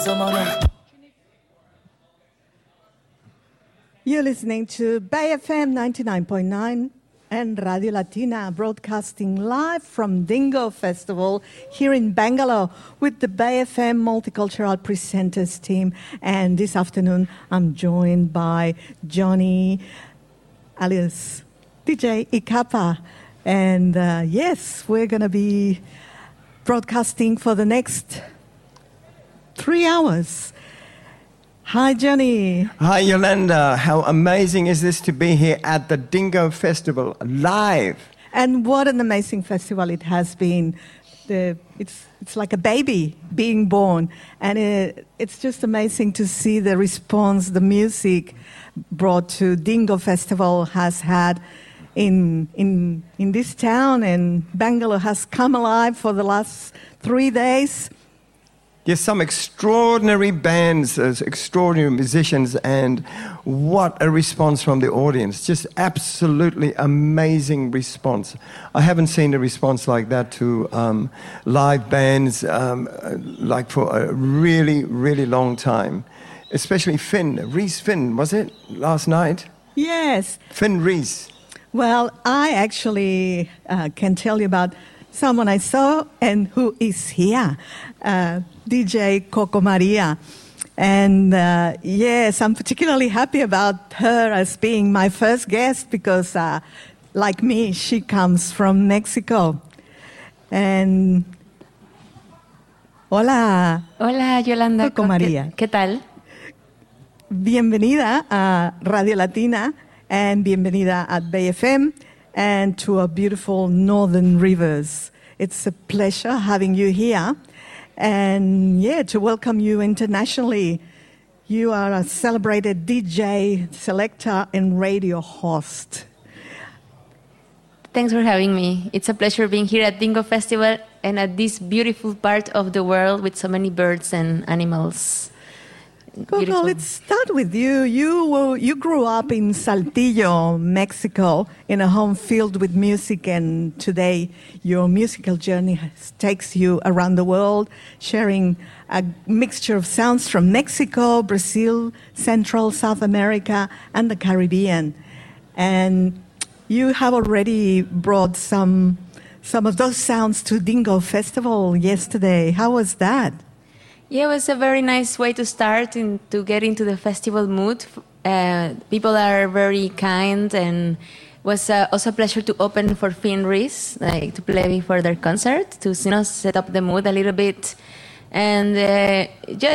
You're listening to Bay FM 99.9 and Radio Latina, broadcasting live from Dingo Festival here in Bangalore with the Bay FM Multicultural Presenters team. And this afternoon, I'm joined by Johnny, alias DJ Ikapa. And yes, we're going to be broadcasting for the next 3 hours. Hi, Johnny. Hi, Yolanda. How amazing is this to be here at the Dingo Festival live? And what an amazing festival it has been. It's like a baby being born. And it's just amazing to see the response the music brought to Dingo Festival has had in this town. And Bangalore has come alive for the last 3 days. Yes, some extraordinary bands, extraordinary musicians, and what a response from the audience. Just absolutely amazing response. I haven't seen a response like that to live bands like for a really, really long time. Especially Rhys Finn, was it, last night? Yes. Finn Rhys. Well, I actually can tell you about someone I saw and who is here, DJ Coco Maria. And yes, I'm particularly happy about her as being my first guest because, like me, she comes from Mexico. And hola. Hola, Yolanda. Coco Maria. ¿Qué tal? Bienvenida a Radio Latina and bienvenida at Bay FM. And to our beautiful northern rivers. It's a pleasure having you here. And yeah, to welcome you internationally. You are a celebrated DJ, selector, and radio host. Thanks for having me. It's a pleasure being here at Dingo Festival and at this beautiful part of the world with so many birds and animals. Coco, let's start with you. You grew up in Saltillo, Mexico, in a home filled with music, and today your musical journey takes you around the world, sharing a mixture of sounds from Mexico, Brazil, Central, South America, and the Caribbean. And you have already brought some of those sounds to Dingo Festival yesterday. How was that? Yeah, it was a very nice way to start and to get into the festival mood. People are very kind, and it was also a pleasure to open for Finn Rhys, like to play before their concert, to set up the mood a little bit. And